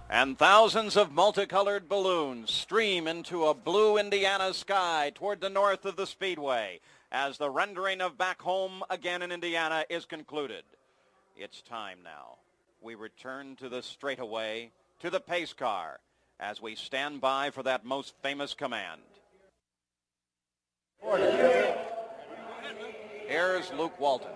And thousands of multicolored balloons stream into a blue Indiana sky toward the north of the Speedway as the rendering of Back Home Again in Indiana is concluded. It's time now. We return to the straightaway, to the pace car, as we stand by for that most famous command. Here's Luke Walton.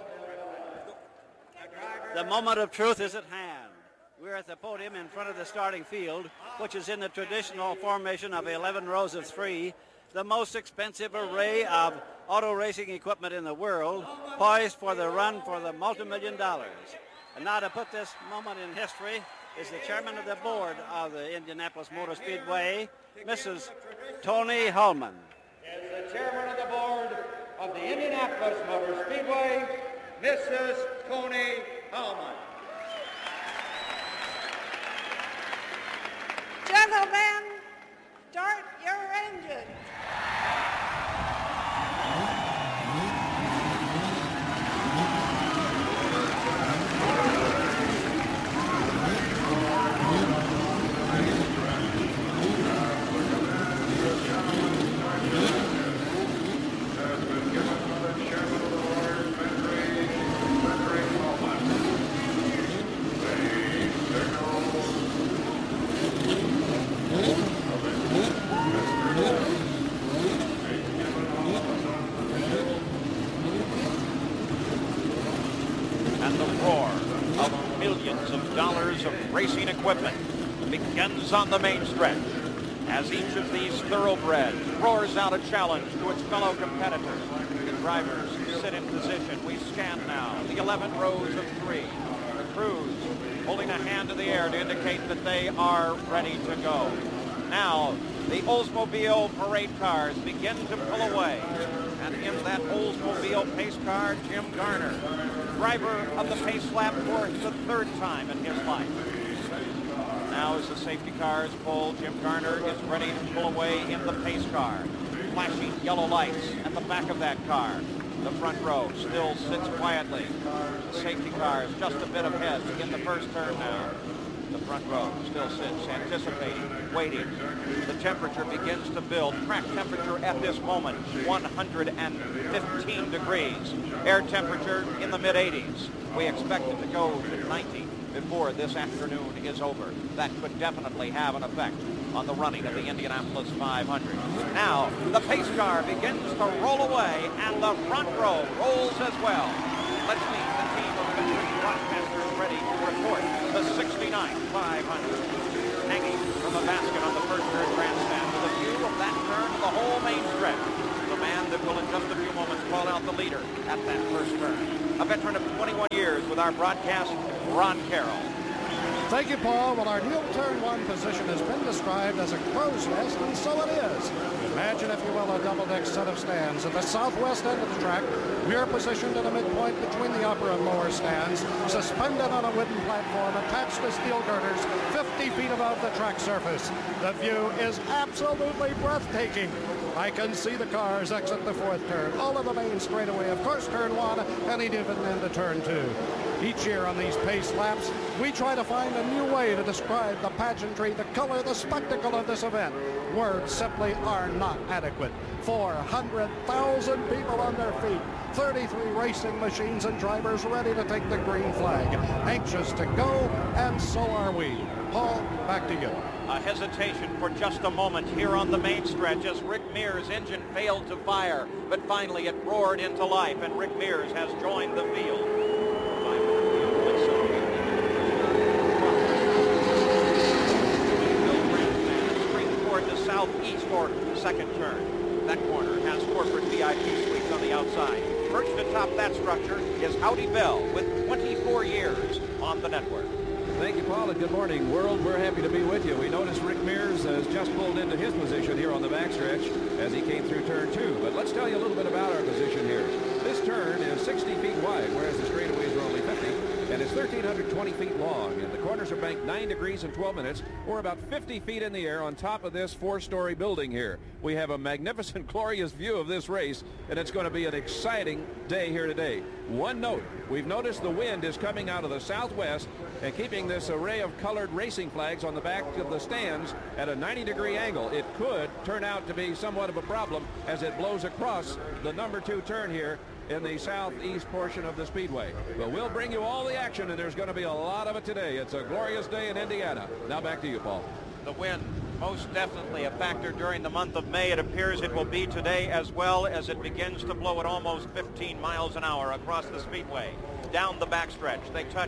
The moment of truth is at hand. We're at the podium in front of the starting field, which is in the traditional formation of 11 rows of 3, the most expensive array of auto racing equipment in the world, poised for the run for the multi-million dollars. And now to put this moment in history is the chairman of the board of the Indianapolis Motor Speedway, Mrs. Tony Hulman. As the chairman of the board of the Indianapolis Motor Speedway, Mrs. Tony Hulman. Gentlemen, start your engines. Racing equipment begins on the main stretch as each of these thoroughbreds roars out a challenge to its fellow competitors. The drivers sit in position. We scan now the 11 rows of 3. The crews holding a hand in the air to indicate that they are ready to go. Now the Oldsmobile parade cars begin to pull away, and in that Oldsmobile pace car, Jim Garner, driver of the pace lap for the 3rd time in his life. Now as the safety cars pull, Jim Garner is ready to pull away in the pace car. Flashing yellow lights at the back of that car. The front row still sits quietly. The safety cars just a bit ahead in the first turn now. The front row still sits, anticipating, waiting. The temperature begins to build. Track temperature at this moment, 115 degrees. Air temperature in the mid-80s. We expect it to go to 90 before this afternoon is over. That could definitely have an effect on the running of the Indianapolis 500. Now, the pace car begins to roll away, and the front row rolls as well. Let's meet the team of veteran broadcasters ready to report the 69th 500. Hanging from the basket on the first turn grandstand with a view of that turn to the whole main stretch. The man that will in just a few moments call out the leader at that first turn. A veteran of 21 years with our broadcast, Ron Carroll. Thank you, Paul. Well, our new turn 1 position has been described as a crow's nest, and so it is. Imagine, if you will, a double-deck set of stands. At the southwest end of the track, we are positioned at a midpoint between the upper and lower stands, suspended on a wooden platform attached to steel girders 50 feet above the track surface. The view is absolutely breathtaking. I can see the cars exit the 4th turn, all of the main straightaway, of course, turn 1, and even into turn 2. Each year on these pace laps, we try to find a new way to describe the pageantry, the color, the spectacle of this event. Words simply are not adequate. 400,000 people on their feet, 33 racing machines and drivers ready to take the green flag. Anxious to go, and so are we. Paul, back to you. A hesitation for just a moment here on the main stretch as Rick Mears' engine failed to fire, but finally it roared into life, and Rick Mears has joined the field. Southeast for second turn. That corner has corporate VIP suites on the outside. Perched atop that structure is Howdy Bell with 24 years on the network. Thank you, Paul, and good morning, world. We're happy to be with you. We noticed Rick Mears has just pulled into his position here on the backstretch as he came through turn 2. But let's tell you a little bit about our position here. This turn is 60 feet wide, whereas the straightaways are only 50. and it's 1,320 feet long, and the corners are banked 9 degrees and 12 minutes. We're about 50 feet in the air on top of this 4-story building here. We have a magnificent, glorious view of this race, and it's going to be an exciting day here today. One note, we've noticed the wind is coming out of the southwest and keeping this array of colored racing flags on the back of the stands at a 90-degree angle. It could turn out to be somewhat of a problem as it blows across the number 2 turn here in the southeast portion of the speedway. But we'll bring you all the action, and there's going to be a lot of it today. It's a glorious day in Indiana. Now back to you, Paul. The wind, most definitely a factor during the month of May. It appears it will be today as well, as it begins to blow at almost 15 miles an hour across the speedway. Down the backstretch, they touch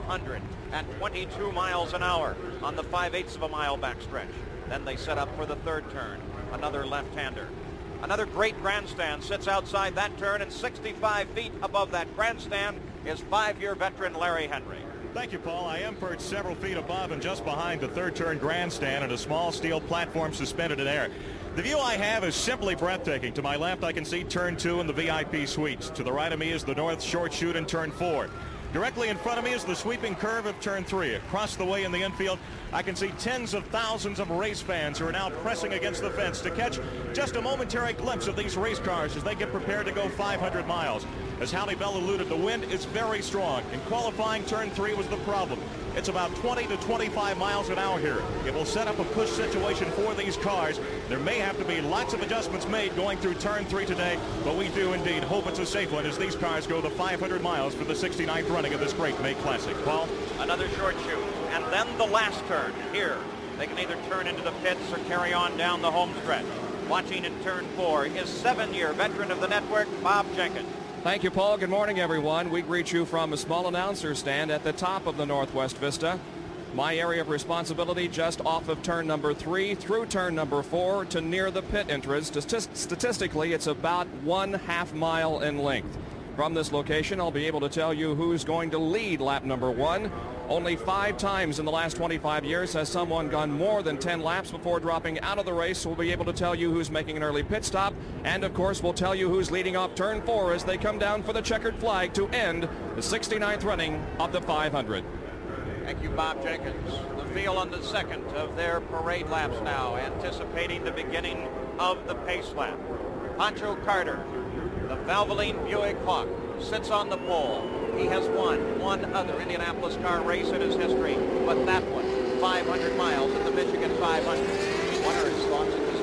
222 miles an hour on the 5/8 of a mile backstretch. Then they set up for the third turn, another left-hander. Another great grandstand sits outside that turn, and 65 feet above that grandstand is 5-year veteran Larry Henry. Thank you, Paul. I am perched several feet above and just behind the third turn grandstand and a small steel platform suspended in air. The view I have is simply breathtaking. To my left, I can see turn 2 and the VIP suites. To the right of me is the north short chute and turn 4. Directly in front of me is the sweeping curve of turn 3. Across the way in the infield, I can see tens of thousands of race fans who are now pressing against the fence to catch just a momentary glimpse of these race cars as they get prepared to go 500 miles. As Hallie Bell alluded, the wind is very strong. In qualifying, turn 3 was the problem. It's about 20 to 25 miles an hour here. It will set up a push situation for these cars. There may have to be lots of adjustments made going through turn 3 today, but we do indeed hope it's a safe one as these cars go the 500 miles for the 69th running of this great May Classic. Paul? Another short chute, and then the last turn. Here, they can either turn into the pits or carry on down the home stretch. Watching in turn 4 is 7-year veteran of the network, Bob Jenkins. Thank you, Paul. Good morning, everyone. We greet you from a small announcer stand at the top of the Northwest Vista. My area of responsibility just off of turn number 3 through turn number 4 to near the pit entrance. Statistically, it's about 1/2 mile in length. From this location, I'll be able to tell you who's going to lead lap number 1. Only 5 times in the last 25 years has someone gone more than 10 laps before dropping out of the race. We'll be able to tell you who's making an early pit stop. And, of course, we'll tell you who's leading off turn 4 as they come down for the checkered flag to end the 69th running of the 500. Thank you, Bob Jenkins. The field on the second of their parade laps now, anticipating the beginning of the pace lap. Pancho Carter, the Valvoline Buick Hawk, sits on the pole. He has won one other Indianapolis car race in his history, but that one, 500 miles at the Michigan 500. What are his thoughts at this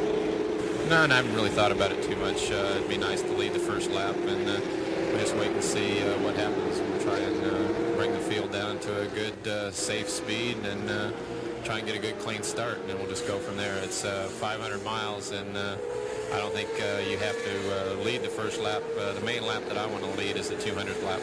point? No, and I haven't really thought about it too much. It'd be nice to lead the first lap, and we'll just wait and see what happens. We'll try and bring the field down to a good, safe speed and try and get a good, clean start, and then we'll just go from there. It's 500 miles, and I don't think you have to lead the first lap. The main lap that I want to lead is the 200th lap.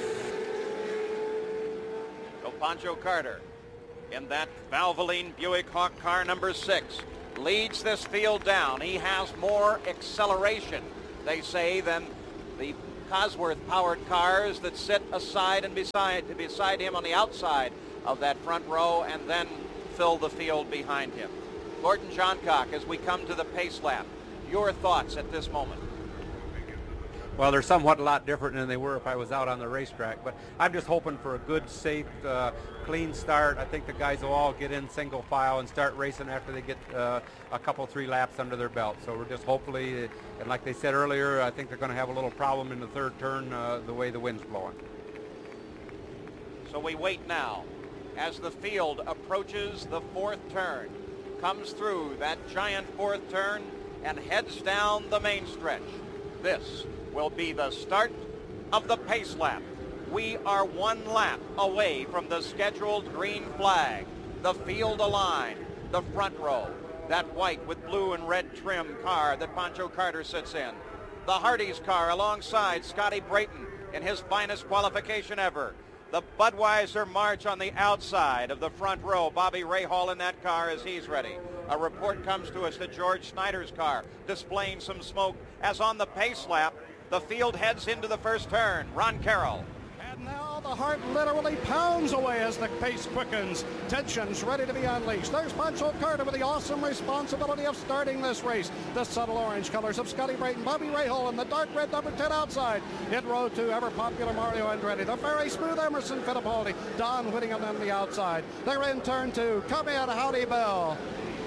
So Pancho Carter, in that Valvoline Buick Hawk car number 6, leads this field down. He has more acceleration, they say, than the Cosworth-powered cars that sit aside and beside him on the outside of that front row and then fill the field behind him. Gordon Johncock, as we come to the pace lap, your thoughts at this moment? Well, they're somewhat a lot different than they were if I was out on the racetrack, but I'm just hoping for a good, safe, clean start. I think the guys will all get in single file and start racing after they get a couple, 3 laps under their belt. So we're just hopefully, and like they said earlier, I think they're going to have a little problem in the third turn the way the wind's blowing. So we wait now as the field approaches the 4th turn, comes through that giant 4th turn, and heads down the main stretch. This will be the start of the pace lap. We are 1 lap away from the scheduled green flag. The field aligned, the front row, that white with blue and red trim car that Pancho Carter sits in. The Hardee's car alongside Scotty Brayton in his finest qualification ever. The Budweiser March on the outside of the front row. Bobby Rahal in that car as he's ready. A report comes to us that George Snyder's car displaying some smoke as on the pace lap, the field heads into the first turn. Ron Carroll. And now the heart literally pounds away as the pace quickens. Tensions ready to be unleashed. There's Pancho Carter with the awesome responsibility of starting this race. The subtle orange colors of Scotty Brayton, Bobby Rahal, and the dark red number 10 outside. In row 2, ever popular Mario Andretti. The very smooth Emerson Fittipaldi. Don Whittingham on the outside. They're in turn 2. Come in, Howdy Bill.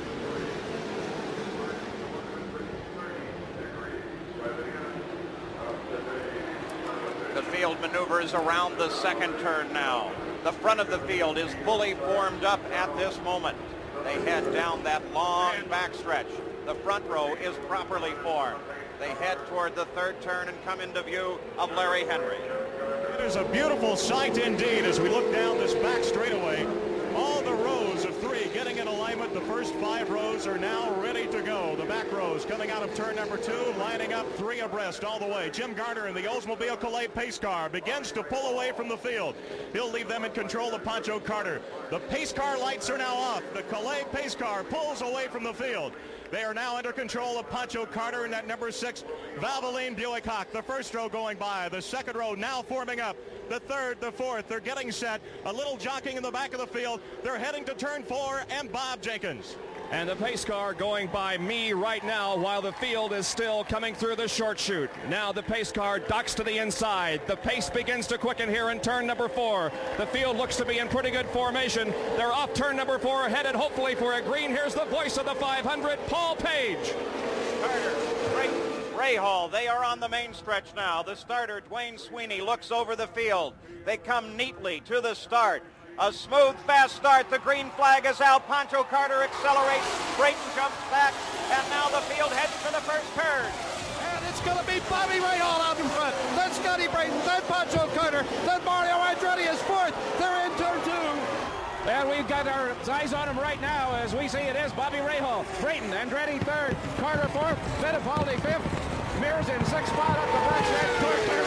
The field maneuvers around the second turn now. The front of the field is fully formed up at this moment. They head down that long backstretch. The front row is properly formed. They head toward the third turn and come into view of Larry Henry. It is a beautiful sight indeed as we look down this back straightaway. All the rows of 3 getting in alignment. The first 5 rows are now ready to go. The back rows coming out of turn number 2, lining up 3 abreast all the way. Jim Gardner in the Oldsmobile Calais pace car begins to pull away from the field. He'll leave them in control of Pancho Carter. The pace car lights are now off. The Calais pace car pulls away from the field. They are now under control of Pancho Carter in that number 6 Valvoline Buick Hawk. The first row going by. The second row now forming up. The third, the fourth. They're getting set. A little jockeying in the back of the field. They're heading to turn 4 and Bob Jenkins. And the pace car going by me right now while the field is still coming through the short chute. Now the pace car ducks to the inside. The pace begins to quicken here in turn number 4. The field looks to be in pretty good formation. They're off turn number 4, headed hopefully for a green. Here's the voice of the 500, Paul Page. Carter, Brayton, Rahal, they are on the main stretch now. The starter, Dwayne Sweeney, looks over the field. They come neatly to the start. A smooth, fast start. The green flag is out. Pancho Carter accelerates. Brayton jumps back. And now the field heads for the first turn. And it's going to be Bobby Rahal out in front. Then Scotty Brayton. Then Pancho Carter. Then Mario Andretti is fourth. They're in turn 2. And we've got our eyes on him right now. As we see, it is Bobby Rahal. Brayton, Andretti third. Carter fourth. Fittipaldi fifth. Mears in sixth spot up the backstretch. Clear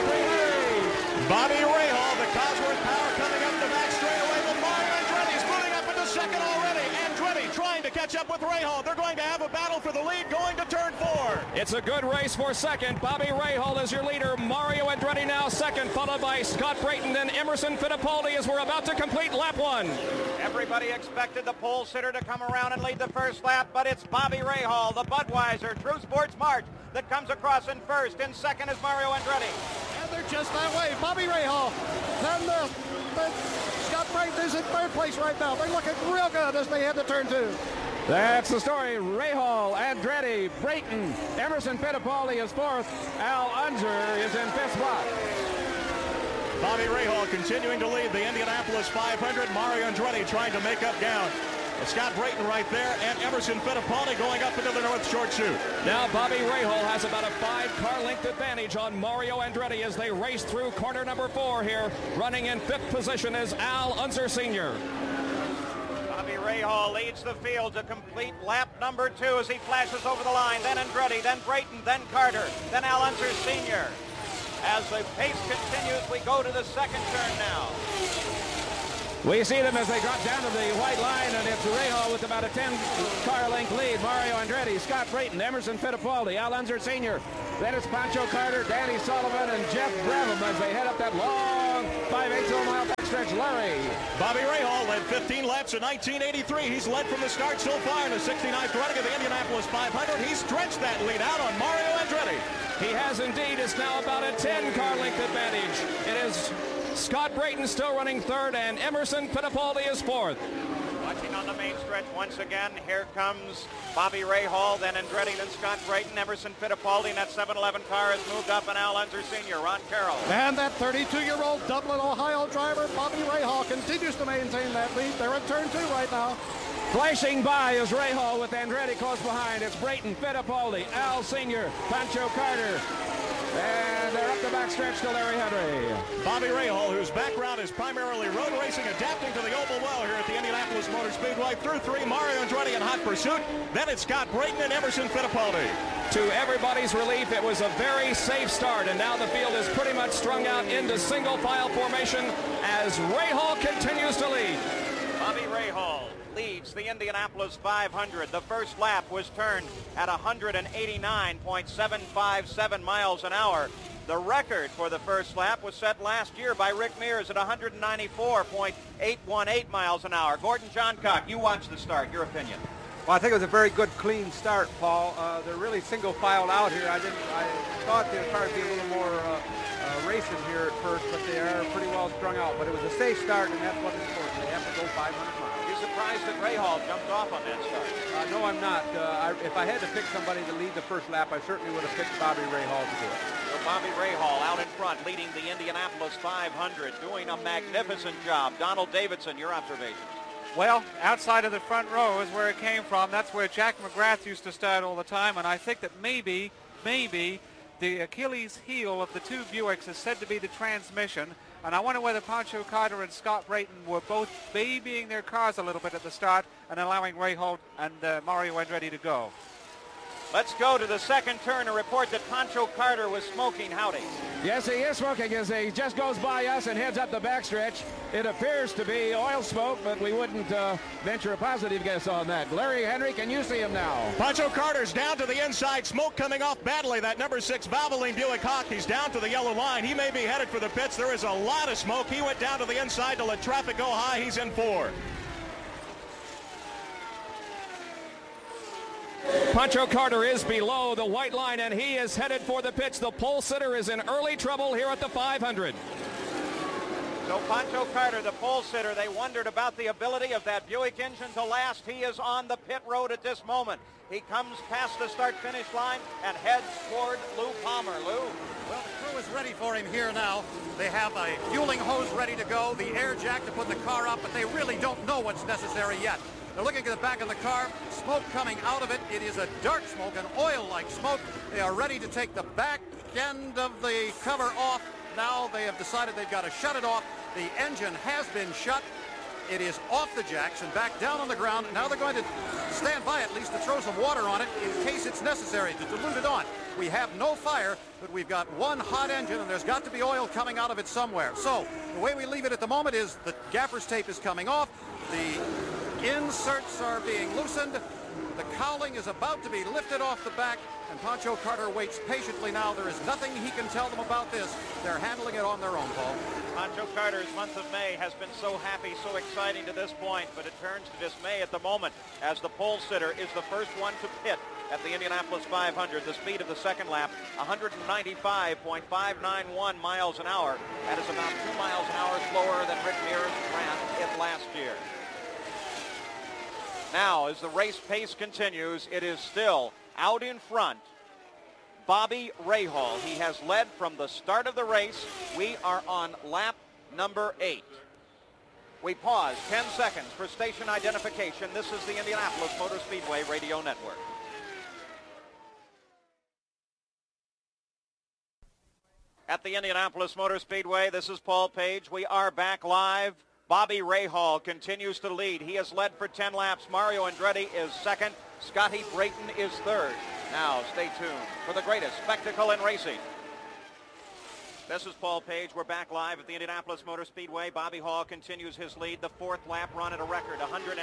3. Bobby Rahal, the Cosworth Power coming up the back straightaway with Mario Andretti's moving up into second already. Andretti trying to catch up with Rahal. They're going to have a battle for the lead going to turn 4. It's a good race for second. Bobby Rahal is your leader. Mario Andretti now second, followed by Scott Brayton and Emerson Fittipaldi as we're about to complete lap 1. Everybody expected the pole sitter to come around and lead the first lap, but it's Bobby Rahal, the Budweiser True Sports March, that comes across in first. In second is Mario Andretti. And they're just that way. Bobby Rahal. Then Scott Brayton is in third place right now. They're looking real good as they head to turn 2. That's the story. Rahal, Andretti, Brayton, Emerson Fittipaldi is fourth. Al Unser is in fifth spot. Bobby Rahal continuing to lead the Indianapolis 500. Mario Andretti trying to make up ground. Scott Brayton right there, and Emerson Fittipaldi going up into the north short chute. Now Bobby Rahal has about a 5-car length advantage on Mario Andretti as they race through corner number 4 here. Running in 5th position is Al Unser Sr. Bobby Rahal leads the field to complete lap number 2 as he flashes over the line. Then Andretti, then Brayton, then Carter, then Al Unser Sr. As the pace continues, we go to the second turn now. We see them as they drop down to the white line, and it's Rahal with about a 10-car length lead. Mario Andretti, Scott Brayton, Emerson Fittipaldi, Al Unser Sr. Then it's Pancho Carter, Danny Sullivan, and Jeff Brabham as they head up that long 5/8 mile backstretch. Larry. Bobby Rahal led 15 laps in 1983. He's led from the start so far in the 69th running of the Indianapolis 500. He's stretched that lead out on Mario Andretti. He has indeed. It's now about a 10-car length advantage. It is Scott Brayton still running third, and Emerson Fittipaldi is fourth. Watching on the main stretch once again, here comes Bobby Rahal, then Andretti, then Scott Brayton, Emerson Fittipaldi, and that 7-Eleven car has moved up, and Al Unser Sr., Ron Carroll. And that 32-year-old Dublin, Ohio driver, Bobby Rahal, continues to maintain that lead. They're in turn 2 right now. Flashing by is Rahal with Andretti close behind. It's Brayton, Fittipaldi, Al Sr., Pancho Carter. And they're up the backstretch to Larry Henry. Bobby Rahal, whose background is primarily road racing, adapting to the oval well here at the Indianapolis Motor Speedway. Through 3, Mario Andretti in hot pursuit. Then it's Scott Brayton and Emerson Fittipaldi. To everybody's relief, it was a very safe start, and now the field is pretty much strung out into single file formation as Rahal continues to lead. Bobby Rahal leads the Indianapolis 500. The first lap was turned at 189.757 miles an hour. The record for the first lap was set last year by Rick Mears at 194.818 miles an hour. Gordon Johncock, you watched the start. Your opinion? Well, I think it was a very good, clean start, Paul. They're really single-filed out here. I thought they'd probably be a little more racing here at first, but they are pretty well strung out. But it was a safe start, and that's what is important. They have to go 500 miles. You surprised that Rahal jumped off on that start? No, I'm not. If I had to pick somebody to lead the first lap, I certainly would have picked Bobby Rahal to do it. So Bobby Rahal out in front, leading the Indianapolis 500, doing a magnificent job. Donald Davidson, your observations? Well, outside of the front row is where it came from. That's where Jack McGrath used to start all the time, and I think that maybe the Achilles heel of the two Buicks is said to be the transmission. And I wonder whether Pancho Carter and Scott Brayton were both babying their cars a little bit at the start and allowing Rahal and Mario Andretti to go. Let's go to the second turn and report that Pancho Carter was smoking. Howdy. Yes, he is smoking as he just goes by us and heads up the backstretch. It appears to be oil smoke, but we wouldn't venture a positive guess on that. Larry Henry, can you see him now? Pancho Carter's down to the inside. Smoke coming off badly. That number 6 Valvoline Buick Hawk. He's down to the yellow line. He may be headed for the pits. There is a lot of smoke. He went down to the inside to let traffic go high. He's in 4. Pancho Carter is below the white line, and he is headed for the pits. The pole sitter is in early trouble here at the 500. So Pancho Carter, the pole sitter, they wondered about the ability of that Buick engine to last. He is on the pit road at this moment. He comes past the start-finish line and heads toward Lou Palmer. Lou? Well, the crew is ready for him here now. They have a fueling hose ready to go, the air jack to put the car up, but they really don't know what's necessary yet. They're looking at the back of the car, smoke coming out of it. It is a dark smoke, an oil-like smoke. They are ready to take the back end of the cover off. Now they have decided they've got to shut it off. The engine has been shut. It is off the jacks and back down on the ground. Now they're going to stand by at least to throw some water on it in case it's necessary to dilute it on. We have no fire, but we've got one hot engine, and there's got to be oil coming out of it somewhere. So the way we leave it at the moment is the gaffer's tape is coming off. The inserts are being loosened. The cowling is about to be lifted off the back, and Pancho Carter waits patiently now. There is nothing he can tell them about this. They're handling it on their own, Paul. Pancho Carter's month of May has been so happy, so exciting to this point, but it turns to dismay at the moment as the pole sitter is the first one to pit at the Indianapolis 500. The speed of the second lap, 195.591 miles an hour. That is about 2 miles an hour slower than Rick Mears ran it last year. Now, as the race pace continues, it is still out in front, Bobby Rahal. He has led from the start of the race. We are on lap number 8. We pause 10 seconds for station identification. This is the Indianapolis Motor Speedway Radio Network. At the Indianapolis Motor Speedway, this is Paul Page. We are back live. Bobby Rahal continues to lead. He has led for 10 laps. Mario Andretti is second. Scotty Brayton is third. Now, stay tuned for the greatest spectacle in racing. This is Paul Page. We're back live at the Indianapolis Motor Speedway. Bobby Hall continues his lead. The fourth lap run at a record,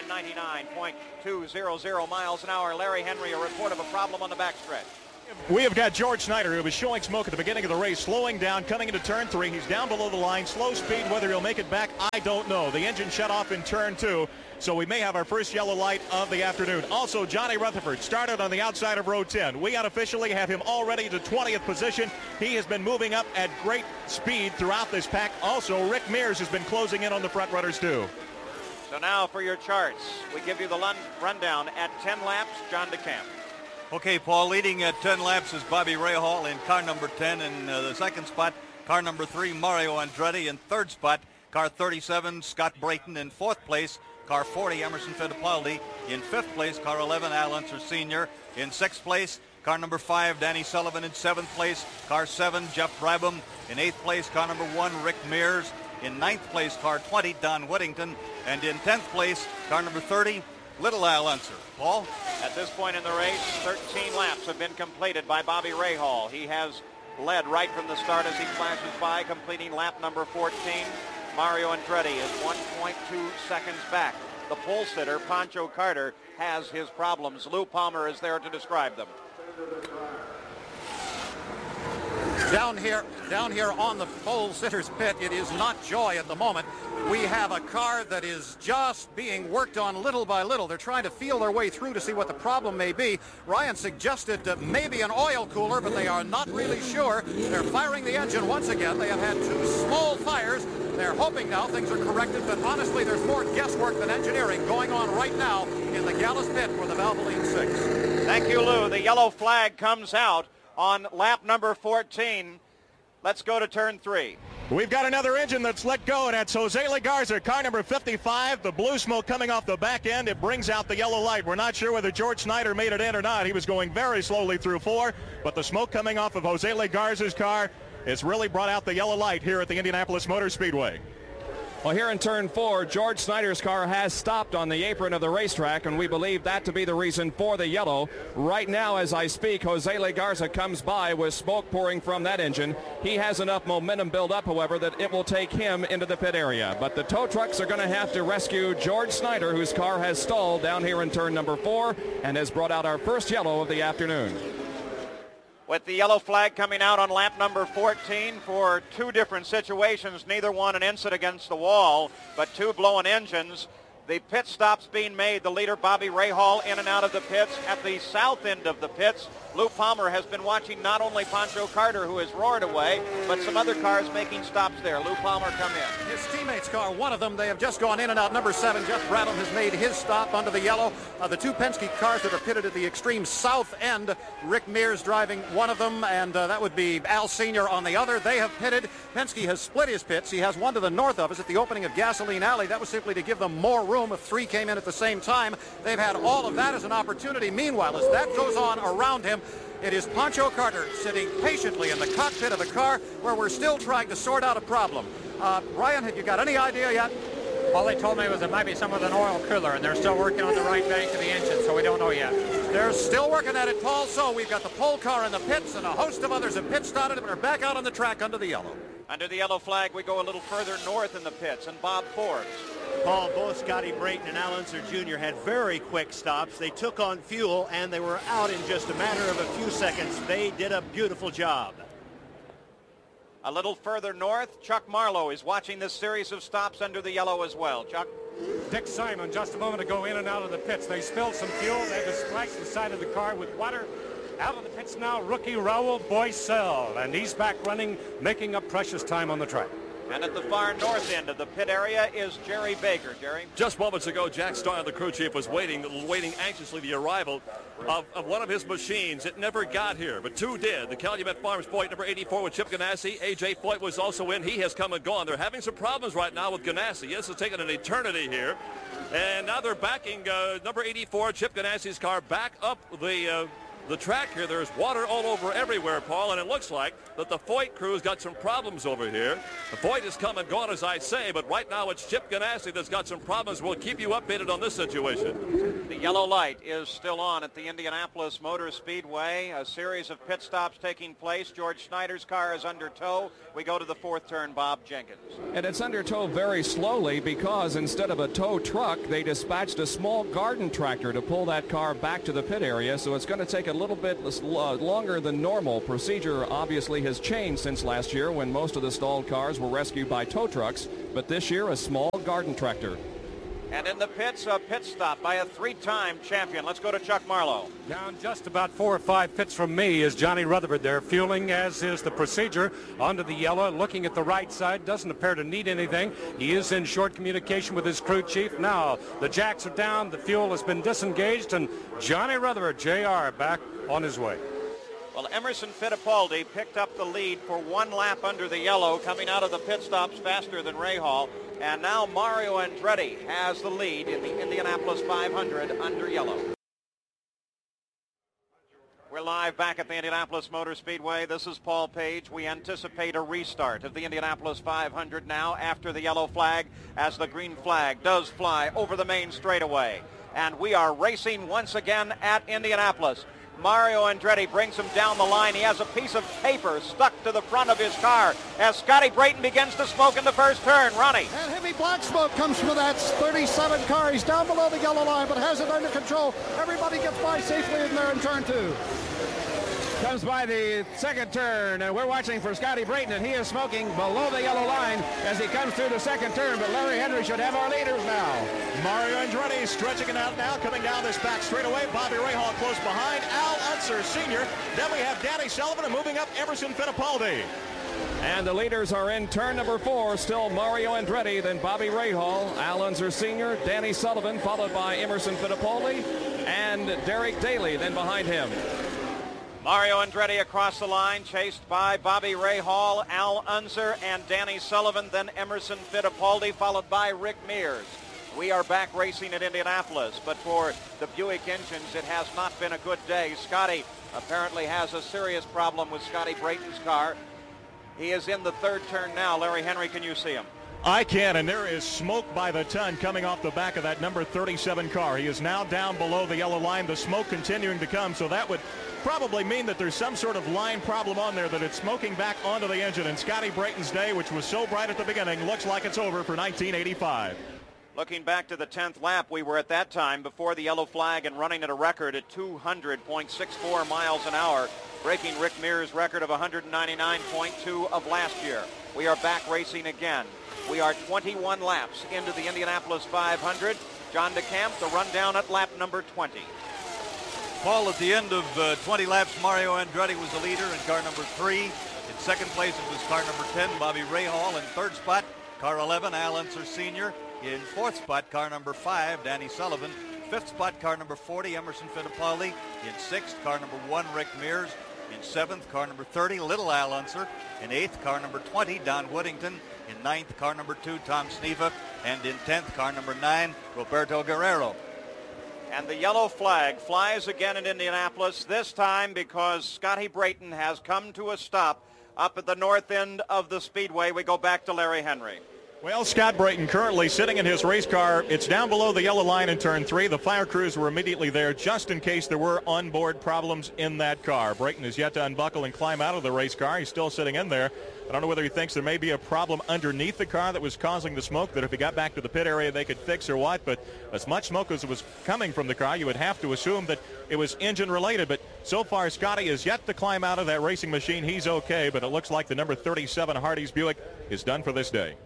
199.200 miles an hour. Larry Henry, a report of a problem on the backstretch. We have got George Snyder, who was showing smoke at the beginning of the race, slowing down, coming into turn 3. He's down below the line, slow speed. Whether he'll make it back, I don't know. The engine shut off in turn 2, so we may have our first yellow light of the afternoon. Also, Johnny Rutherford started on the outside of row 10. We unofficially have him already to 20th position. He has been moving up at great speed throughout this pack. Also, Rick Mears has been closing in on the front runners, too. So now for your charts, we give you the rundown at 10 laps, John DeCamp. Okay, Paul, leading at 10 laps is Bobby Rahal in car number 10. In the second spot, car number 3, Mario Andretti. In third spot, car 37, Scott Brayton. In fourth place, car 40, Emerson Fittipaldi. In fifth place, car 11, Al Unser Sr. In sixth place, car number 5, Danny Sullivan. In seventh place, car 7, Jeff Brabham. In eighth place, car number 1, Rick Mears. In ninth place, car 20, Don Whittington. And in 10th place, car number 30, Little Al Unser. Paul? At this point in the race, 13 laps have been completed by Bobby Rahal. He has led right from the start as he flashes by, completing lap number 14. Mario Andretti is 1.2 seconds back. The pole sitter, Pancho Carter, has his problems. Lou Palmer is there to describe them. Down here on the pole sitter's pit, it is not joy at the moment. We have a car that is just being worked on little by little. They're trying to feel their way through to see what the problem may be. Ryan suggested maybe an oil cooler, but they are not really sure. They're firing the engine once again. They have had 2 small fires. They're hoping now things are corrected, but honestly, there's more guesswork than engineering going on right now in the Gallus pit for the Valvoline 6. Thank you, Lou. The yellow flag comes out on lap number 14. Let's go to turn 3. We've got another engine that's let go, and that's Jose Legarza, car number 55. The blue smoke coming off the back end. It brings out the yellow light. We're not sure whether George Snyder made it in or not. He was going very slowly through 4, but the smoke coming off of Jose Legarza's car has really brought out the yellow light here at the Indianapolis Motor Speedway. Well, here in turn 4, George Snyder's car has stopped on the apron of the racetrack, and we believe that to be the reason for the yellow. Right now, as I speak, Jose Legarza comes by with smoke pouring from that engine. He has enough momentum build up, however, that it will take him into the pit area. But the tow trucks are going to have to rescue George Snyder, whose car has stalled down here in turn number 4 and has brought out our first yellow of the afternoon. With the yellow flag coming out on lap number 14 for 2 different situations, neither one an incident against the wall, but 2 blowing engines. The pit stops being made. The leader, Bobby Rahal, in and out of the pits. At the south end of the pits, Lou Palmer has been watching not only Pancho Carter, who has roared away, but some other cars making stops there. Lou Palmer come in. His teammate's car, one of them, they have just gone in and out. Number 7, Jeff Bradham, has made his stop under the yellow. The 2 Penske cars that are pitted at the extreme south end, Rick Mears driving one of them, and that would be Al Sr. on the other. They have pitted. Penske has split his pits. He has one to the north of us at the opening of Gasoline Alley. That was simply to give them more room if 3 came in at the same time. They've had all of that as an opportunity. Meanwhile, as that goes on around him, it is Pancho Carter sitting patiently in the cockpit of the car where we're still trying to sort out a problem. Ryan, have you got any idea yet? All they told me was it might be some with an oil cooler, and they're still working on the right bank of the engine, so we don't know yet. They're still working at it, Paul. So we've got the pole car in the pits, and a host of others have pit started and are back out on the track under the yellow. Under the yellow flag, we go a little further north in the pits, and Bob Forbes. Paul, both Scotty Brayton and Al Unser Jr. had very quick stops. They took on fuel, and they were out in just a matter of a few seconds. They did a beautiful job. A little further north, Chuck Marlowe is watching this series of stops under the yellow as well. Chuck? Dick Simon just a moment ago in and out of the pits. They spilled some fuel. They had to splash the side of the car with water. Out of the pits now, rookie Raul Boycel, and he's back running, making up precious time on the track. And at the far north end of the pit area is Jerry Baker. Jerry? Just moments ago, Jack Starr, the crew chief, was waiting anxiously the arrival of one of his machines. It never got here, but 2 did. The Calumet Farms Foyt number 84 with Chip Ganassi. A.J. Foyt was also in. He has come and gone. They're having some problems right now with Ganassi. This has taken an eternity here. And now they're backing number 84, Chip Ganassi's car, back up the track here. There's water all over everywhere, Paul, and it looks like that the Foyt crew's got some problems over here. The Foyt has come and gone, as I say, but right now it's Chip Ganassi that's got some problems. We'll keep you updated on this situation. The yellow light is still on at the Indianapolis Motor Speedway. A series of pit stops taking place. George Snyder's car is under tow. We go to the 4th turn, Bob Jenkins. And it's under tow very slowly because instead of a tow truck, they dispatched a small garden tractor to pull that car back to the pit area, so it's going to take a little bit longer than normal. Procedure obviously has changed since last year when most of the stalled cars were rescued by tow trucks, but this year a small garden tractor. And in the pits, a pit stop by a 3-time champion. Let's go to Chuck Marlowe. Down just about 4 or 5 pits from me is Johnny Rutherford there, fueling as is the procedure onto the yellow, looking at the right side, doesn't appear to need anything. He is in short communication with his crew chief. Now the jacks are down, the fuel has been disengaged, and Johnny Rutherford, JR, back on his way. Well, Emerson Fittipaldi picked up the lead for 1 lap under the yellow, coming out of the pit stops faster than Rahal. And now Mario Andretti has the lead in the Indianapolis 500 under yellow. We're live back at the Indianapolis Motor Speedway. This is Paul Page. We anticipate a restart of the Indianapolis 500 now after the yellow flag, as the green flag does fly over the main straightaway. And we are racing once again at Indianapolis. Mario Andretti brings him down the line. He has a piece of paper stuck to the front of his car as Scotty Brayton begins to smoke in the first turn. Ronnie. And heavy black smoke comes from that 37 car. He's down below the yellow line, but has it under control. Everybody gets by safely in there in turn 2. comes by the second turn, and we're watching for Scotty Brayton, and he is smoking below the yellow line as he comes through the second turn, but Larry Henry should have our leaders now. Mario Andretti stretching it out now, coming down this back straightaway. Bobby Rahal close behind. Al Unser Sr. Then we have Danny Sullivan, and moving up, Emerson Fittipaldi. And the leaders are in turn number 4, still Mario Andretti, then Bobby Rahal, Al Unser Sr., Danny Sullivan, followed by Emerson Fittipaldi, and Derek Daly then behind him. Mario Andretti across the line, chased by Bobby Rahal, Al Unser, and Danny Sullivan, then Emerson Fittipaldi, followed by Rick Mears. We are back racing at Indianapolis, but for the Buick engines, it has not been a good day. Scotty apparently has a serious problem with Scotty Brayton's car. He is in the third turn now. Larry Henry, can you see him? I can, and there is smoke by the ton coming off the back of that number 37 car. He is now down below the yellow line, the smoke continuing to come, so that would probably mean that there's some sort of line problem on there, that it's smoking back onto the engine, and Scotty Brayton's day, which was so bright at the beginning, looks like it's over for 1985. Looking back to the 10th lap, we were at that time before the yellow flag and running at a record at 200.64 miles an hour, breaking Rick Mears' record of 199.2 of last year. We are back racing again. We are 21 laps into the Indianapolis 500. John DeCamp, the rundown at lap number 20. Paul, at the end of 20 laps, Mario Andretti was the leader in car number 3. In second place, it was car number 10, Bobby Rahal. In third spot, car 11, Al Unser Sr. In fourth spot, car number 5, Danny Sullivan. Fifth spot, car number 40, Emerson Fittipaldi. In sixth, car number 1, Rick Mears. In seventh, car number 30, Little Al Unser. In eighth, car number 20, Don Woodington. In ninth, car number 2, Tom Sneva. And in 10th, car number 9, Roberto Guerrero. And the yellow flag flies again in Indianapolis, this time because Scotty Brayton has come to a stop up at the north end of the speedway. We go back to Larry Henry. Well, Scott Brayton currently sitting in his race car. It's down below the yellow line in turn 3. The fire crews were immediately there just in case there were onboard problems in that car. Brayton is yet to unbuckle and climb out of the race car. He's still sitting in there. I don't know whether he thinks there may be a problem underneath the car that was causing the smoke, that if he got back to the pit area they could fix or what, but as much smoke as was coming from the car, you would have to assume that it was engine related. But so far, Scotty is yet to climb out of that racing machine. He's okay, but it looks like the number 37 Hardee's Buick is done for this day.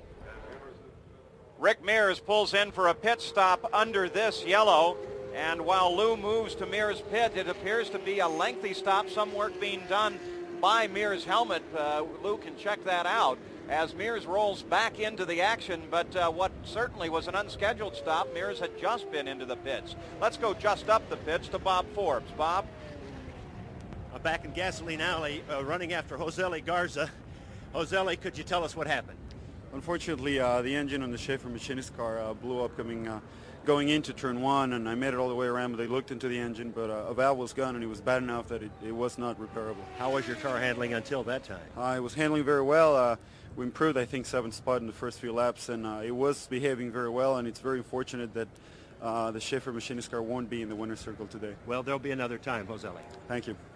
Rick Mears pulls in for a pit stop under this yellow, and while Lou moves to Mears' pit, it appears to be a lengthy stop, some work being done by Mears' helmet. Lou can check that out as Mears rolls back into the action, but what certainly was an unscheduled stop, Mears had just been into the pits. Let's go just up the pits to Bob Forbes. Bob? Back in Gasoline Alley, running after Josely Garza. Josely, could you tell us what happened? Unfortunately, the engine on the Schaefer machinist car blew up going into turn 1, and I made it all the way around, but they looked into the engine, but a valve was gone, and it was bad enough that it was not repairable. How was your car handling until that time? It was handling very well. We improved, I think, 7th spot in the first few laps, and it was behaving very well, and it's very unfortunate that the Schaefer machinist car won't be in the winner's circle today. Well, there'll be another time, Josely. Thank you.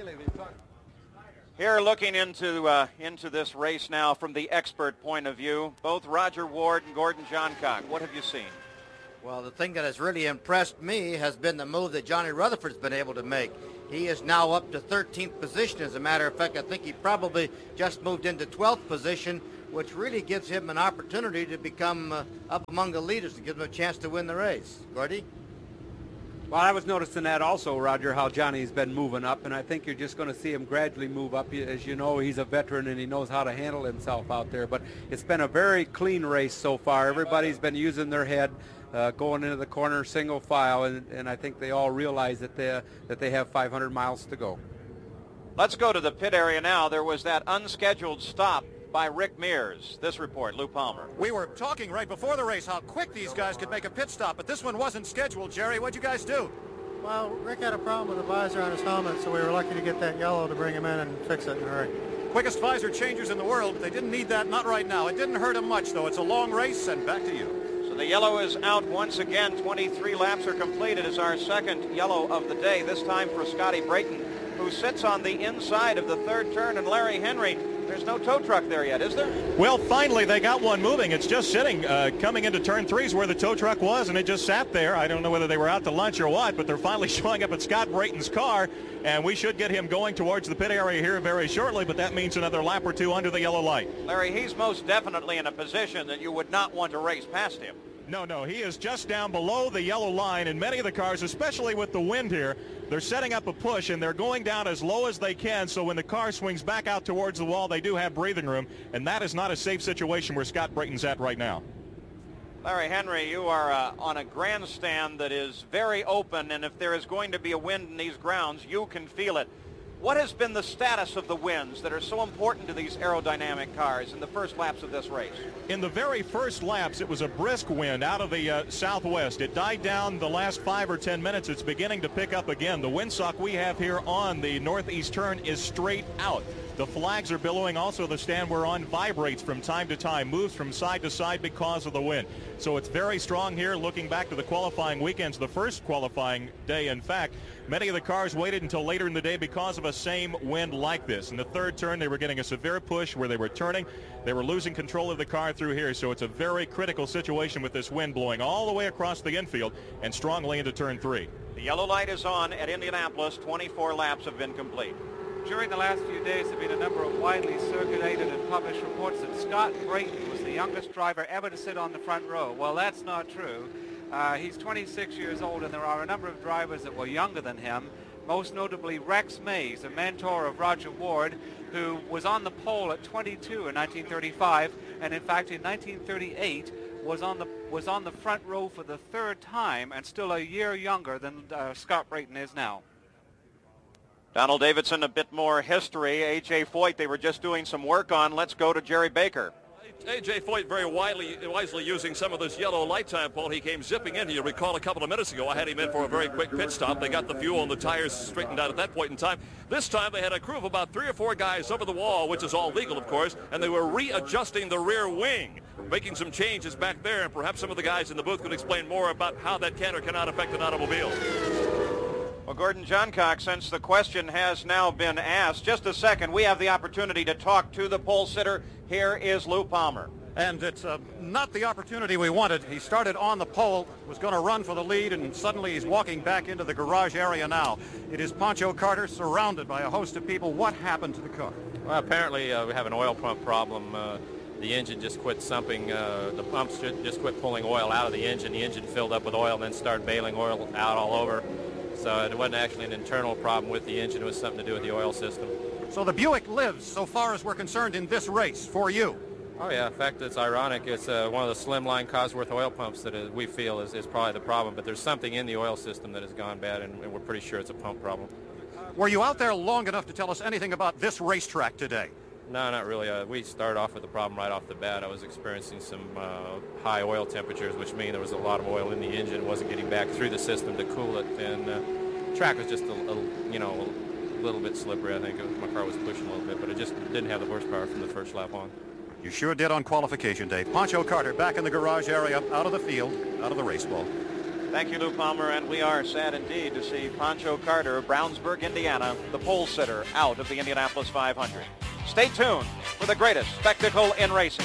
Here, looking into this race now from the expert point of view, both Roger Ward and Gordon Johncock, what have you seen? Well, the thing that has really impressed me has been the move that Johnny Rutherford's been able to make. He is now up to 13th position. As a matter of fact, I think he probably just moved into 12th position, which really gives him an opportunity to become up among the leaders and gives him a chance to win the race. Gordy? Well, I was noticing that also, Roger, how Johnny's been moving up, and I think you're just going to see him gradually move up. As you know, he's a veteran and he knows how to handle himself out there, but it's been a very clean race so far. Everybody's been using their head, going into the corner single file, and I think they all realize that they have 500 miles to go. Let's go to the pit area now. There was that unscheduled stop by Rick Mears. This report, Lou Palmer. We were talking right before the race how quick these guys could make a pit stop, but this one wasn't scheduled. Jerry, what'd you guys do? Well, Rick had a problem with the visor on his helmet, so we were lucky to get that yellow to bring him in and fix it in a hurry. Quickest visor changers in the world. They didn't need that, not right now. It didn't hurt them much, though. It's a long race, and back to you. So the yellow is out once again. 23 laps are completed as our second yellow of the day, this time for Scotty Brayton, who sits on the inside of the third turn. And Larry Henry, There's no tow truck there yet, is there? Well, finally they got one moving. It's just sitting, coming into turn 3 is where the tow truck was, and it just sat there. I don't know whether they were out to lunch or what, but they're finally showing up at Scott Brayton's car, and we should get him going towards the pit area here very shortly, but that means another lap or two under the yellow light. Larry, he's most definitely in a position that you would not want to race past him. No, he is just down below the yellow line, and many of the cars, especially with the wind here, they're setting up a push, and they're going down as low as they can, so when the car swings back out towards the wall, they do have breathing room, and that is not a safe situation where Scott Brayton's at right now. Larry Henry, you are on a grandstand that is very open, and if there is going to be a wind in these grounds, you can feel it. What has been the status of the winds that are so important to these aerodynamic cars in the first laps of this race? In the very first laps, it was a brisk wind out of the southwest. It died down the last 5 or 10 minutes. It's beginning to pick up again. The windsock we have here on the northeast turn is straight out. The flags are billowing. Also, the stand we're on vibrates from time to time, moves from side to side because of the wind. So it's very strong here. Looking back to the qualifying weekends, the first qualifying day, in fact, many of the cars waited until later in the day because of a same wind like this. In the third turn, they were getting a severe push where they were turning. They were losing control of the car through here, so it's a very critical situation with this wind blowing all the way across the infield and strongly into turn 3. The yellow light is on at Indianapolis. 24 laps have been complete. During the last few days, there have been a number of widely circulated and published reports that Scott Brayton was the youngest driver ever to sit on the front row. Well, that's not true. He's 26 years old, and there are a number of drivers that were younger than him, most notably Rex Mays, a mentor of Roger Ward, who was on the pole at 22 in 1935, and in fact in 1938 was on the front row for the third time, and still a year younger than Scott Brayton is now. Donald Davidson, a bit more history. A.J. Foyt, they were just doing some work on. Let's go to Jerry Baker. A.J. Foyt very wisely using some of this yellow light time, Paul. He came zipping in. You recall a couple of minutes ago, I had him in for a very quick pit stop. They got the fuel and the tires straightened out at that point in time. This time they had a crew of about 3 or 4 guys over the wall, which is all legal, of course, and they were readjusting the rear wing, making some changes back there, and perhaps some of the guys in the booth could explain more about how that can or cannot affect an automobile. Well, Gordon Johncock, since the question has now been asked, just a second, we have the opportunity to talk to the pole sitter. Here is Lou Palmer. And it's not the opportunity we wanted. He started on the pole, was going to run for the lead, and suddenly he's walking back into the garage area now. It is Pancho Carter surrounded by a host of people. What happened to the car? Well, apparently we have an oil pump problem. The engine just quit sumping. The pumps just quit pulling oil out of the engine. The engine filled up with oil and then started bailing oil out all over. So it wasn't actually an internal problem with the engine. It was something to do with the oil system. So the Buick lives, so far as we're concerned, in this race for you. Oh, yeah. In fact, it's ironic. It's one of the slimline Cosworth oil pumps that we feel is probably the problem. But there's something in the oil system that has gone bad, and we're pretty sure it's a pump problem. Were you out there long enough to tell us anything about this racetrack today? No, not really. We started off with the problem right off the bat. I was experiencing some high oil temperatures, which mean there was a lot of oil in the engine. It wasn't getting back through the system to cool it, and the track was just a little bit slippery. I think my car was pushing a little bit, but it just didn't have the horsepower from the first lap on. You sure did on qualification day. Pancho Carter back in the garage area, out of the field, out of the race ball. Thank you, Lou Palmer, and we are sad indeed to see Pancho Carter of Brownsburg, Indiana, the pole sitter, out of the Indianapolis 500. Stay tuned for the greatest spectacle in racing.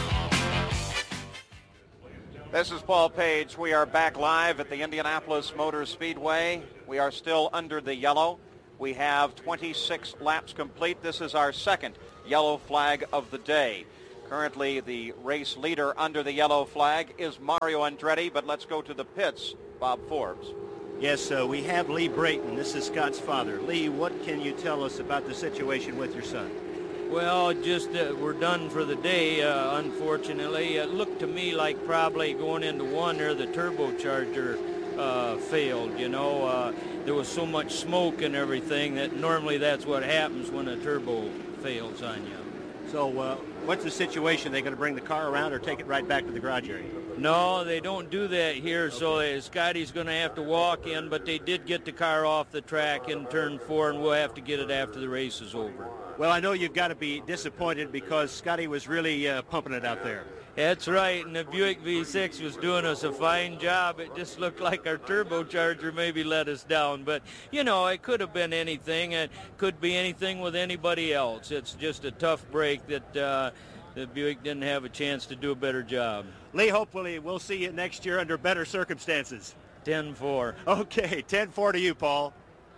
This is Paul Page. We are back live at the Indianapolis Motor Speedway. We are still under the yellow. We have 26 laps complete. This is our second yellow flag of the day. Currently, the race leader under the yellow flag is Mario Andretti, but let's go to the pits. Bob Forbes. Yes, we have Lee Brayton. This is Scott's father. Lee, what can you tell us about the situation with your son? Well, just we're done for the day, unfortunately. It looked to me like probably going into one there, the turbocharger failed, you know. There was so much smoke and everything that normally that's what happens when a turbo fails on you. So what's the situation? Are they going to bring the car around or take it right back to the garage area? No, they don't do that here, okay. So Scotty's going to have to walk in, but they did get the car off the track in turn 4, and we'll have to get it after the race is over. Well, I know you've got to be disappointed because Scotty was really pumping it out there. That's right, and the Buick V6 was doing us a fine job. It just looked like our turbocharger maybe let us down. But, you know, it could have been anything. It could be anything with anybody else. It's just a tough break that the Buick didn't have a chance to do a better job. Lee, hopefully we'll see you next year under better circumstances. 10-4. Okay, 10-4 to you, Paul.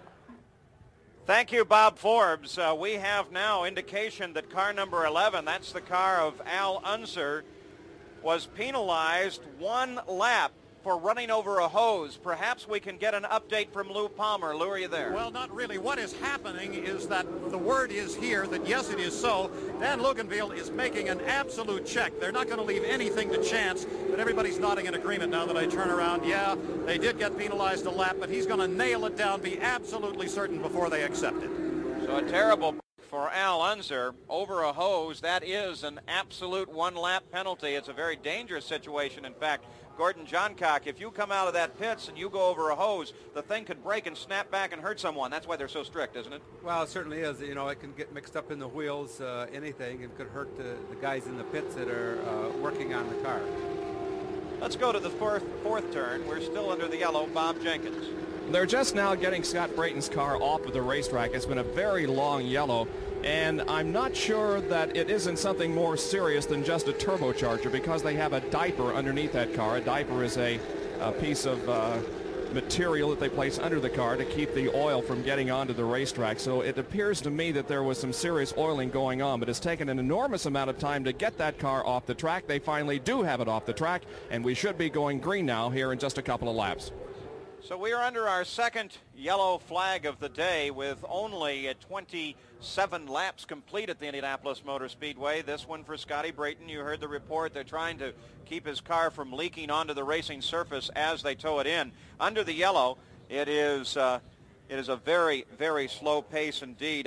Thank you, Bob Forbes. We have now indication that car number 11, that's the car of Al Unser, was penalized 1 lap for running over a hose. Perhaps we can get an update from Lou Palmer. Lou, are you there? Well, not really. What is happening is that the word is here that, yes, it is so. Dan Luganville is making an absolute check. They're not going to leave anything to chance, but everybody's nodding in agreement now that I turn around. Yeah, they did get penalized a lap, but he's going to nail it down, be absolutely certain before they accept it. So a terrible for Al Unser over a hose. That is an absolute 1-lap penalty. It's a very dangerous situation. In fact, Gordon Johncock, if you come out of that pits and you go over a hose, the thing could break and snap back and hurt someone. That's why they're so strict, isn't it? Well, it certainly is. You know, it can get mixed up in the wheels, anything. It could hurt the guys in the pits that are working on the car. Let's go to the fourth turn. We're still under the yellow. Bob Jenkins. They're just now getting Scott Brayton's car off of the racetrack. It's been a very long yellow, and I'm not sure that it isn't something more serious than just a turbocharger, because they have a diaper underneath that car. A diaper is a piece of material that they place under the car to keep the oil from getting onto the racetrack. So it appears to me that there was some serious oiling going on, but it's taken an enormous amount of time to get that car off the track. They finally do have it off the track, and we should be going green now here in just a couple of laps. So we are under our second yellow flag of the day with only 27 laps complete at the Indianapolis Motor Speedway. This one for Scotty Brayton. You heard the report. They're trying to keep his car from leaking onto the racing surface as they tow it in. Under the yellow, it is a very, very slow pace indeed,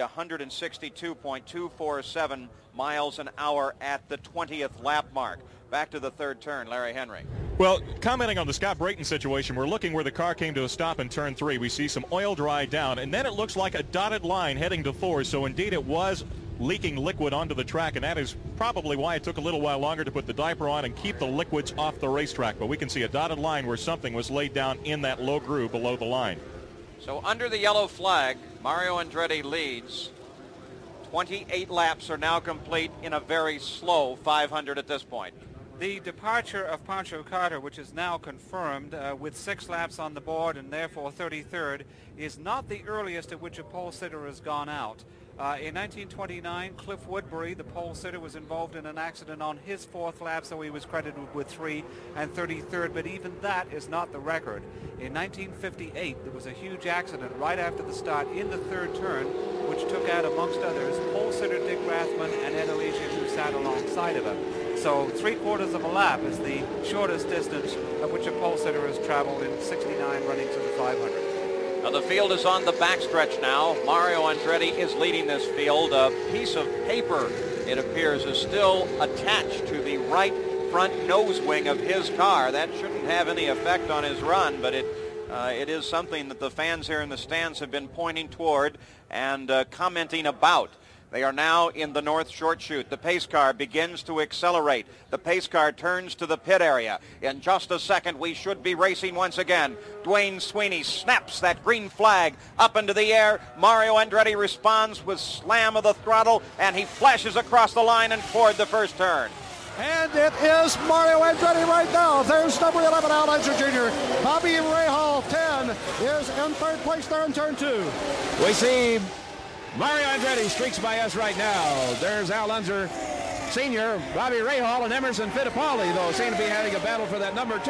162.247 miles an hour at the 20th lap mark. Back to the third turn, Larry Henry. Well, commenting on the Scott Brayton situation, we're looking where the car came to a stop in turn 3. We see some oil dry down, and then it looks like a dotted line heading to 4. So indeed it was leaking liquid onto the track, and that is probably why it took a little while longer to put the diaper on and keep the liquids off the racetrack. But we can see a dotted line where something was laid down in that low groove below the line. So under the yellow flag, Mario Andretti leads. 28 laps are now complete in a very slow 500 at this point. The departure of Pancho Carter, which is now confirmed with 6 laps on the board and therefore 33rd, is not the earliest at which a pole sitter has gone out. In 1929, Cliff Woodbury, the pole sitter, was involved in an accident on his 4th lap, so he was credited with 3 and 33rd, but even that is not the record. In 1958, there was a huge accident right after the start in the 3rd turn, which took out, amongst others, pole sitter Dick Rathman and Ed Elysian, who sat alongside of him. So 3/4 of a lap is the shortest distance at which a pole sitter has traveled in 69 runnings of the 500. Now the field is on the backstretch now. Mario Andretti is leading this field. A piece of paper, it appears, is still attached to the right front nose wing of his car. That shouldn't have any effect on his run, but it is something that the fans here in the stands have been pointing toward and commenting about. They are now in the north short chute. The pace car begins to accelerate. The pace car turns to the pit area. In just a second, we should be racing once again. Dwayne Sweeney snaps that green flag up into the air. Mario Andretti responds with slam of the throttle, and he flashes across the line and toward the first turn. And it is Mario Andretti right now. There's number 11, Al Unser Jr. Bobby Rahal, 10, is in 3rd place there in turn 2. We see Mario Andretti streaks by us right now. There's Al Unser Sr., Bobby Rahal, and Emerson Fittipaldi, though, seem to be having a battle for that number 2.